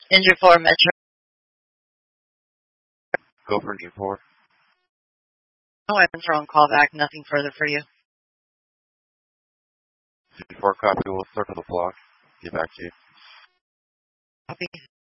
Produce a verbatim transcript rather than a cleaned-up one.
Engine four Metro. Go for Engine four. No answer on callback. Nothing further for you. Engine four copy. We'll circle the block. Get back to you. Copy.